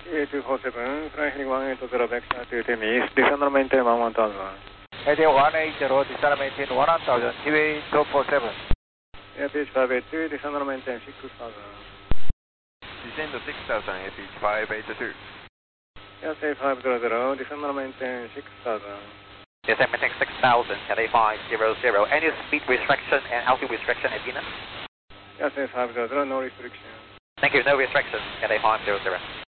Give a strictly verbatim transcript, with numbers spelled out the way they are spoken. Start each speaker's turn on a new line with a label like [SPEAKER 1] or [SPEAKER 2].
[SPEAKER 1] eight two four seven, fly heading one eight zero, backside to ten east, descend and maintain one thousand.
[SPEAKER 2] Heading one eight zero, descend and maintain one thousand, T V two four seven.
[SPEAKER 1] Air pitch five eight two, descend and maintain six thousand.
[SPEAKER 3] Descend to six thousand, Air pitch five eight two.
[SPEAKER 1] Air five hundred, descend and maintain six thousand.
[SPEAKER 4] Descend and maintain six thousand, Cathay five hundred. Any speed restriction and altitude restriction at Venus?
[SPEAKER 1] Air five hundred, no restriction.
[SPEAKER 4] Thank you, no restrictions, Cathay five hundred.